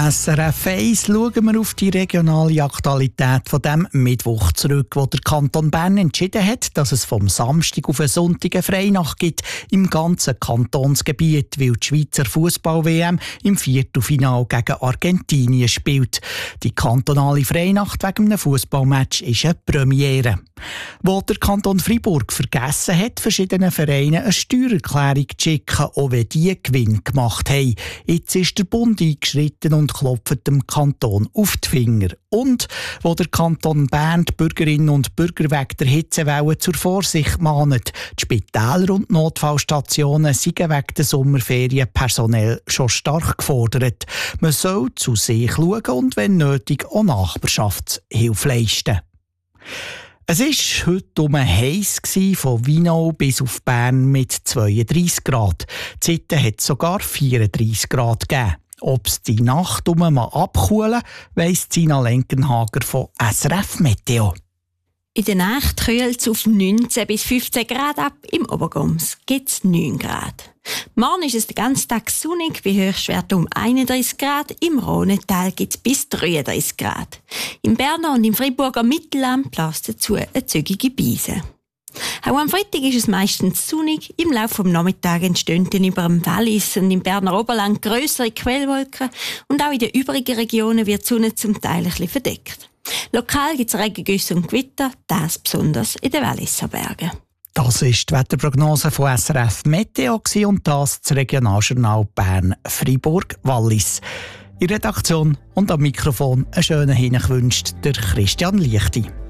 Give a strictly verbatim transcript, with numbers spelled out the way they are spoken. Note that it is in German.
S R F eins schauen wir auf die regionale Aktualität von dem Mittwoch zurück, wo der Kanton Bern entschieden hat, dass es vom Samstag auf einen Sonntag eine Freinacht gibt im ganzen Kantonsgebiet, weil die Schweizer Fußball-W M im Viertelfinale gegen Argentinien spielt. Die kantonale Freinacht wegen einem Fußballmatch ist eine Premiere. Wo der Kanton Freiburg vergessen hat, verschiedenen Vereinen eine Steuererklärung zu schicken, auch wenn die Gewinn gemacht haben. Jetzt ist der Bund eingeschritten und klopft dem Kanton auf die Finger. Und wo der Kanton Bern die Bürgerinnen und Bürger wegen der Hitzewelle zur Vorsicht mahnt. Die Spitäler und Notfallstationen sind wegen der Sommerferien personell schon stark gefordert. Man soll zu sich schauen und wenn nötig auch Nachbarschaftshilfe leisten. Es war heute um heiß, von Wienou bis auf Bern mit zweiunddreissig Grad. Die Zeiten hat sogar vierunddreissig Grad gegeben. Ob es die Nacht um mal abkühlen, weiss Zina Lenkenhager von S R F Meteo. In der Nacht kühlt es auf neunzehn bis fünfzehn Grad ab, im Obergums gibt es neun Grad. Morgen ist es den ganzen Tag sonnig, bei Höchstwerten um einunddreissig Grad, im Rhônetal gibt es bis dreiunddreissig Grad. Im Berner und im Freiburger Mittelland bläst dazu eine zügige Brise. Auch am Freitag ist es meistens sonnig. Im Laufe des Nachmittags entstehen dann über dem Wallis und im Berner Oberland grössere Quellwolken und auch in den übrigen Regionen wird die Sonne zum Teil ein bisschen verdeckt. Lokal gibt es Regengüsse und Gewitter, das besonders in den Walliser Bergen. Das war die Wetterprognose von S R F Meteo und das das Regionaljournal Bern-Freiburg-Wallis. In Redaktion und am Mikrofon einen schönen Hinweis wünscht der Christian Lichti.